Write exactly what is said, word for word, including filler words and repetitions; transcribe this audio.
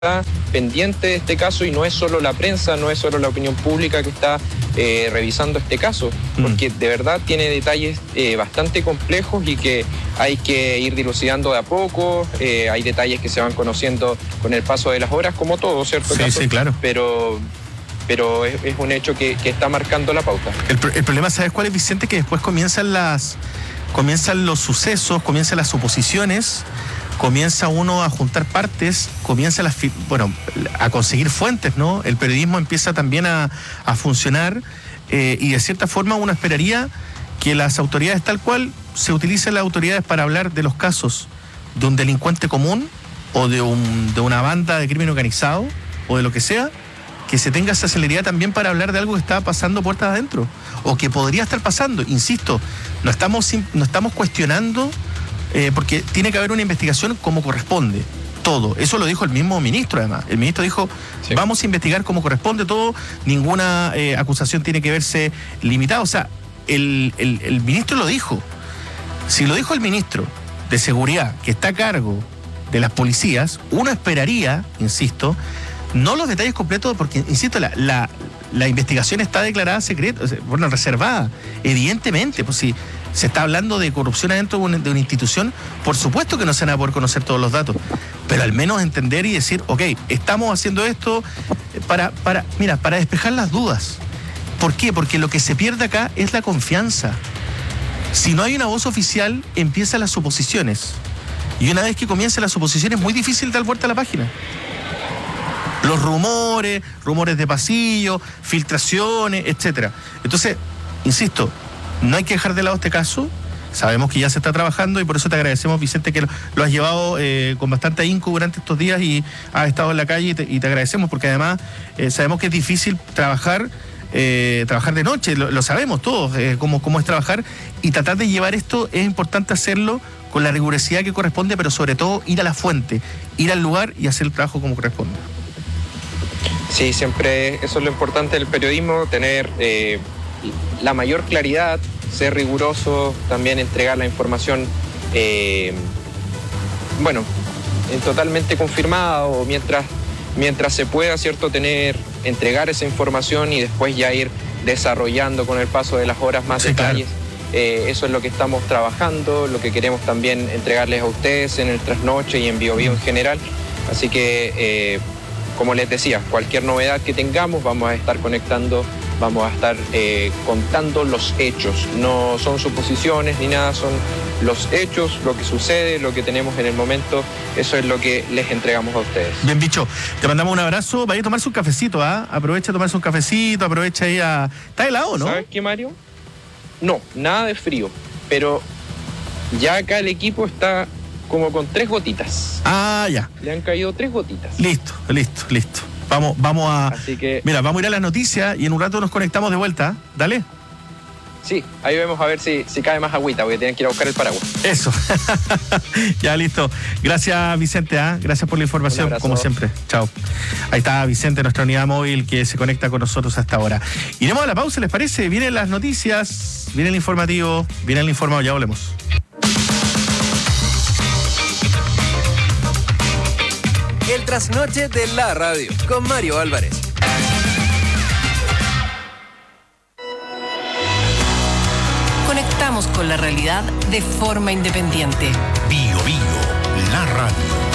está pendiente de este caso, y no es solo la prensa, no es solo la opinión pública que está eh, revisando este caso, porque mm. de verdad tiene detalles eh, bastante complejos y que hay que ir dilucidando de a poco. Eh, hay detalles que se van conociendo con el paso de las horas, como todo, ¿cierto? Sí, caso, sí, claro. Pero, pero es, es un hecho que, que está marcando la pauta. El, el problema, ¿sabes cuál es, Vicente? Que después comienzan las comienzan los sucesos, comienzan las suposiciones, comienza uno a juntar partes, comienza las, bueno, a conseguir fuentes, ¿no? El periodismo empieza también a, a funcionar eh, y de cierta forma uno esperaría que las autoridades, tal cual se utilizan las autoridades para hablar de los casos de un delincuente común o de, un, de una banda de crimen organizado o de lo que sea, que se tenga esa celeridad también para hablar de algo que está pasando puertas adentro o que podría estar pasando. Insisto, no estamos, no estamos cuestionando. Eh, porque tiene que haber una investigación como corresponde, todo. Eso lo dijo el mismo ministro, además. El ministro dijo, sí, vamos a investigar como corresponde todo, ninguna eh, acusación tiene que verse limitada. O sea, el, el, el ministro lo dijo. Si lo dijo el ministro de Seguridad, que está a cargo de las policías, uno esperaría, insisto, no los detalles completos, porque, insisto, la, la, la investigación está declarada secreta, bueno, reservada, evidentemente, pues si se está hablando de corrupción adentro de una, de una institución, por supuesto que no se van a poder conocer todos los datos, pero al menos entender y decir, ok, estamos haciendo esto para, para, mira, para despejar las dudas. ¿Por qué? Porque lo que se pierde acá es la confianza. Si no hay una voz oficial, empiezan las suposiciones. Y una vez que comienzan las suposiciones, es muy difícil dar vuelta a la página. Los rumores, rumores de pasillo, filtraciones, etcétera. Entonces, insisto, no hay que dejar de lado este caso. Sabemos que ya se está trabajando y por eso te agradecemos, Vicente, que lo, lo has llevado eh, con bastante ahínco durante estos días y has estado en la calle y te, y te agradecemos porque además eh, sabemos que es difícil trabajar eh, trabajar de noche, lo, lo sabemos todos, eh, cómo, cómo es trabajar, y tratar de llevar esto, es importante hacerlo con la rigurosidad que corresponde, pero sobre todo ir a la fuente, ir al lugar y hacer el trabajo como corresponde. Sí, siempre eso es lo importante del periodismo, tener eh, la mayor claridad, ser riguroso, también entregar la información, eh, bueno, totalmente confirmada o mientras, mientras se pueda, ¿cierto?, tener, entregar esa información y después ya ir desarrollando con el paso de las horas más sí, detalles. Claro. Eh, eso es lo que estamos trabajando, lo que queremos también entregarles a ustedes en el Trasnoche y en Bio Bio en general. Así que, eh, como les decía, cualquier novedad que tengamos vamos a estar conectando, vamos a estar eh, contando los hechos. No son suposiciones ni nada, son los hechos, lo que sucede, lo que tenemos en el momento. Eso es lo que les entregamos a ustedes. Bien, bicho, te mandamos un abrazo. Vaya a tomarse un cafecito, ¿ah? ¿eh? Aprovecha a tomarse un cafecito, aprovecha ahí a... ¿Está helado, no? ¿Sabes qué, Mario? No, nada de frío, pero ya acá el equipo está como con tres gotitas. Ah, ya. Le han caído tres gotitas. Listo, listo, listo. Vamos, vamos a... Así que... Mira, vamos a ir a las noticias y en un rato nos conectamos de vuelta. Dale. Sí, ahí vemos a ver si, si cae más agüita, porque tienen que ir a buscar el paraguas. Eso. Ya, listo. Gracias, Vicente, ¿eh? Gracias por la información, como siempre. Chao. Ahí está Vicente, nuestra unidad móvil, que se conecta con nosotros hasta ahora. Iremos a la pausa, ¿les parece? Vienen las noticias, viene el informativo, viene el informado, ya volvemos. El trasnoche de la radio, con Mario Álvarez. Conectamos con la realidad de forma independiente. Bio Bio, la radio.